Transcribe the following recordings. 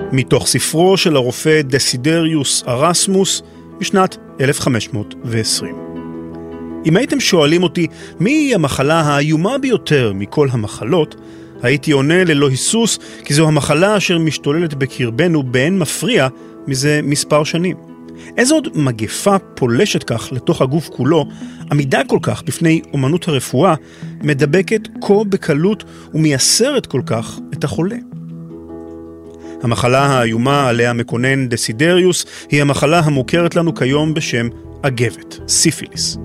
מתוך ספרו של הרופא דסידריוס ארסמוס בשנת 1520. אם הייתם שואלים אותי מי המחלה האיומה ביותר מכל המחלות, הייתי עונה ללא היסוס כי זו המחלה אשר משתוללת בקרבנו באין מפריע מזה מספר שנים. איזו עוד מגפה פולשת כך לתוך הגוף כולו, עמידה כל כך בפני אומנות הרפואה, מדבקת כה בקלות ומייסרת כל כך את החולה. המחלה האיומה עליה מקונן דסידריוס היא המחלה המוכרת לנו כיום בשם אגבת, סיפיליס.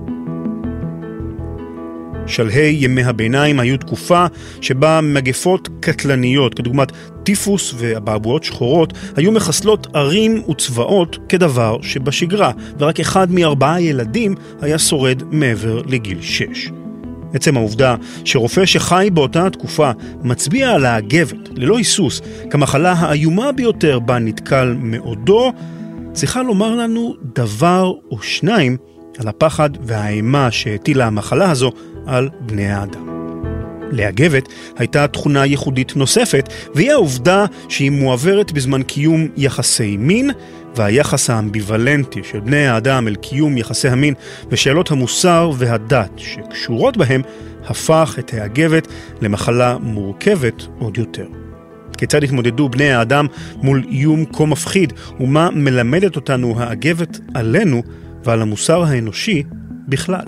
שלהי ימי הביניים היו תקופה שבה מגפות קטלניות, כדוגמת טיפוס ואבעבועות שחורות, היו מחסלות ערים וצבאות כדבר שבשגרה, ורק אחד מ4 ילדים היה שורד מעבר לגיל 6. עצם העובדה שרופא שחי באותה התקופה מצביע על האגבת ללא היסוס כמחלה האיומה ביותר בה נתקל מעודו, צריכה לומר לנו דבר או שניים על הפחד והאימה שהטילה המחלה הזו על בני האדם. לאגבת הייתה תכונה ייחודית נוספת, והיא העובדה שהיא מועברת בזמן קיום יחסי מין, והיחס האמביוולנטי של בני האדם אל קיום יחסי המין ושאלות המוסר והדת שקשורות בהם, הפך את האגבת למחלה מורכבת עוד יותר. כיצד התמודדו בני האדם מול איום כה מפחיד, ומה מלמדת אותנו האגבת עלינו ועל המוסר האנושי בכלל?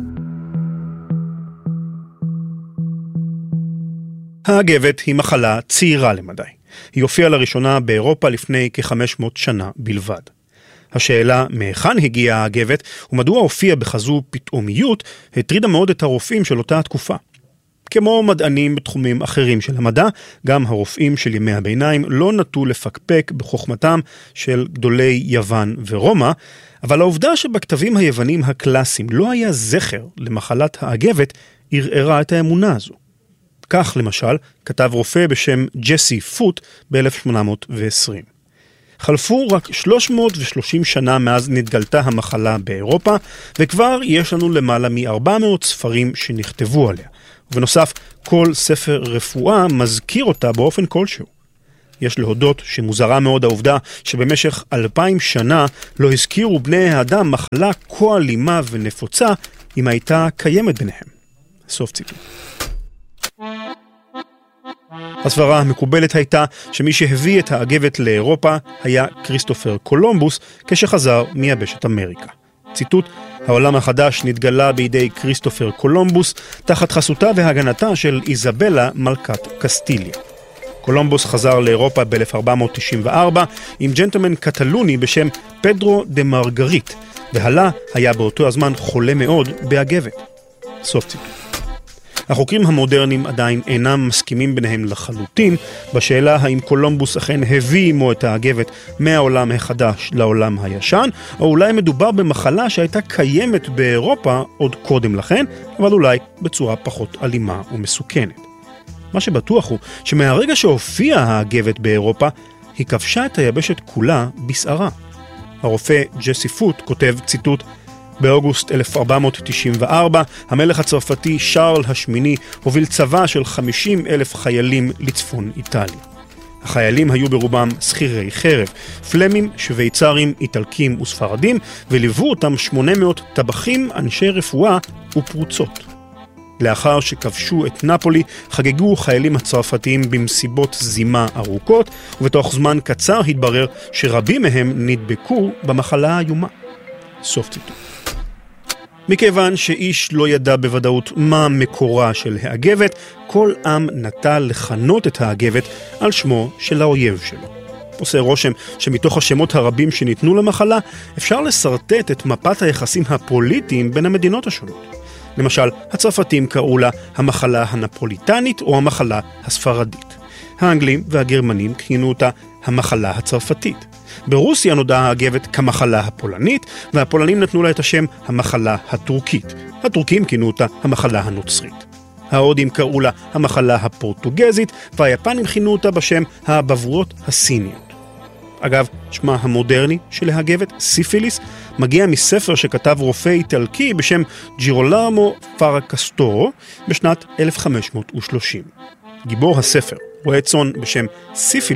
האגבת היא מחלה צעירה למדי. היא הופיעה לראשונה באירופה לפני כ-500 שנה בלבד. השאלה מהיכן הגיעה האגבת ומדוע הופיעה בכזו פתאומיות הטרידה מאוד את הרופאים של אותה התקופה. כמו מדענים בתחומים אחרים של המדע, גם הרופאים של ימי הביניים לא נטו לפקפק בחוכמתם של גדולי יוון ורומא, אבל העובדה שבכתבים היוונים הקלאסיים לא היה זכר למחלת האגבת ערערה את האמונה הזו. כך למשל כתב רופא בשם ג'סי פוט ב-1820. חלפו רק 330 שנה מאז נתגלתה המחלה באירופה, וכבר יש לנו למעלה מ-400 ספרים שנכתבו עליה. ובנוסף, כל ספר רפואה מזכיר אותה באופן כלשהו. יש להודות שמוזרה מאוד העובדה שבמשך 2000 שנה לא הזכירו בני האדם מחלה כה אלימה ונפוצה אם הייתה קיימת ביניהם. סוף ציטוט. הסברה המקובלת הייתה שמי שהביא את האגבת לאירופה היה כריסטופר קולומבוס כשחזר מיבשת אמריקה. ציטוט: העולם החדש נתגלה בידי כריסטופר קולומבוס תחת חסותה והגנתה של איזבלה מלכת קסטיליה. קולומבוס חזר לאירופה ב-1494 עם ג'נטלמן קטלוני בשם פדרו דה מרגריט, והלה היה באותו הזמן חולה מאוד באגבת. סוף ציטוט. החוקרים המודרניים עדיין אינם מסכימים ביניהם לחלוטין בשאלה האם קולומבוס אכן הביא עמו את האגבת מהעולם החדש לעולם הישן, או אולי מדובר במחלה שהייתה קיימת באירופה עוד קודם לכן, אבל אולי בצורה פחות אלימה ומסוכנת. מה שבטוח הוא שמהרגע שהופיעה האגבת באירופה, היא כבשה את היבשת כולה בסערה. הרופא ג'סי פוט כותב, ציטוט: באוגוסט 1494, המלך הצרפתי שרל השמיני הוביל צבא של 50,000 חיילים לצפון איטליה. החיילים היו ברובם שכירי חרב, פלמים, שוויצרים, איטלקים וספרדים, וליוו אותם 800 טבחים, אנשי רפואה ופרוצות. לאחר שכבשו את נפולי, חגגו חיילים הצרפתיים במסיבות זימה ארוכות, ובתוך זמן קצר התברר שרבים מהם נדבקו במחלה האיומה. סוף ציטוט. מכיוון שאיש לא ידע בוודאות מה מקורה של האגבת, כל עם נטה לכנות את האגבת על שמו של האויב שלו. עושה רושם שמתוך השמות הרבים שניתנו למחלה, אפשר לסרטט את מפת היחסים הפוליטיים בין המדינות השונות. למשל, הצרפתים קראו לה המחלה הנפוליטנית או המחלה הספרדית. האנגלים והגרמנים כינו אותה המחלה הצרפתית. ברוסיה נודעה האגבת כמחלה הפולנית, והפולנים נתנו לה את השם המחלה הטורקית. הטורקים כינו אותה המחלה הנוצרית. ההודים קראו לה המחלה הפורטוגזית, והיפנים כינו אותה בשם הבברויות הסיניות. אגב, שמה המודרני של האגבת, סיפיליס, מגיע מספר שכתב רופא איטלקי בשם ג'ירולמו פרקסטורו בשנת 1530. גיבור הספר, רועה צאן בשם סיפילוס,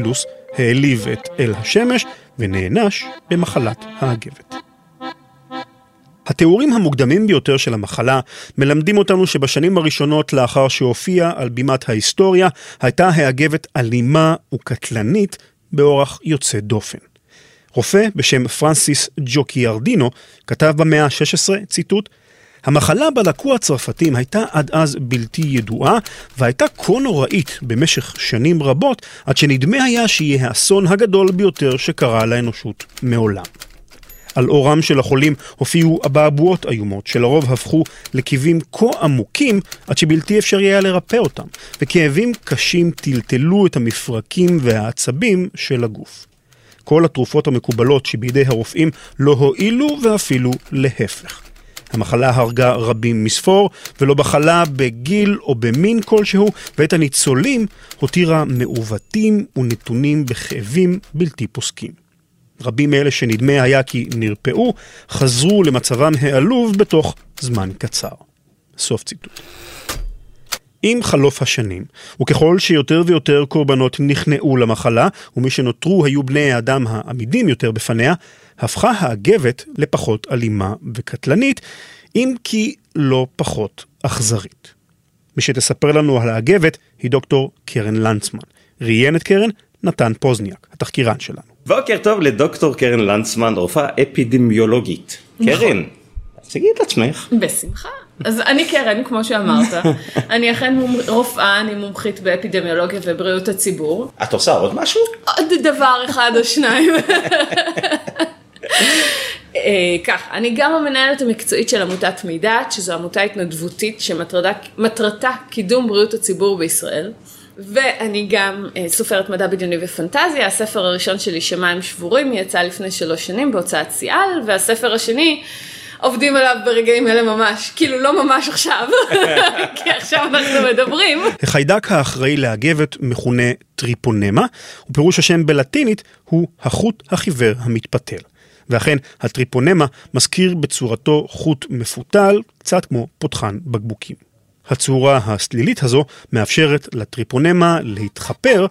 העליב את אל השמש ונענש במחלת האגבת. התיאורים המוקדמים ביותר של המחלה מלמדים אותנו שבשנים הראשונות לאחר שהופיעה על בימת ההיסטוריה, הייתה האגבת אלימה וקטלנית באורח יוצא דופן. רופא בשם פרנסיס ג'וקיארדינו כתב במאה ה-16, ציטוט, המחלה בה לקו הצרפתים הייתה עד אז בלתי ידועה, והייתה כה נוראית במשך שנים רבות, עד שנדמה היה שיהיה האסון הגדול ביותר שקרה לאנושות מעולם. על אורם של החולים הופיעו אבעבועות איומות, שלרוב הפכו לכאבים כה עמוקים, עד שבלתי אפשר היה לרפא אותם, וכאבים קשים טלטלו את המפרקים והעצבים של הגוף. כל התרופות המקובלות שבידי הרופאים לא הועילו ואפילו להפך. המחלה הרגה רבים מספור, ולא בחלה בגיל או במין כלשהו, ואת הניצולים הותירה מעוותים ונתונים בכאבים בלתי פוסקים. רבים מאלה שנדמה היה כי נרפאו, חזרו למצבם העלוב בתוך זמן קצר. סוף ציטוט. עם חלוף השנים, וככל שיותר ויותר קורבנות נכנעו למחלה, ומי שנותרו היו בני האדם העמידים יותר בפניה, הפכה האגבת לפחות אלימה וקטלנית, אם כי לא פחות אכזרית. מי שתספר לנו על האגבת היא דוקטור קרן לנצמן. ראיין את קרן נתן פוזניאק, התחקירן שלנו. בוקר טוב לדוקטור קרן לנצמן, רופאה אפידמיולוגית. קרן, תגידי את עצמך. בשמחה. אז אני קרן, כמו שאמרת. אני אכן רופאה, אני מומחית באפידמיולוגיה ובריאות הציבור. את עושה עוד משהו? עוד דבר אחד או שניים. כך, אני גם המנהלת המקצועית של עמותת מידעת, שזו עמותה התנדבותית שמטרתה קידום בריאות הציבור בישראל. ואני גם סופרת מדע בדיוני ופנטזיה. הספר הראשון שלי, שמיים שבורים, יצא לפני 3 שנים בהוצאת סיאל, והספר השני עובדים עליו ברגעים אלה ממש, כאילו לא ממש עכשיו, כי עכשיו אנחנו מדברים. החיידק האחראי לאגבת מכונה טריפונמה, ופירוש השם בלטינית הוא החוט החיוור המתפתל. ואכן הטריפונמה מזכיר בצורתו חוט מפותל, קצת כמו פותחן בקבוקים. הצורה הסלילית הזו מאפשרת לטריפונמה להתחפר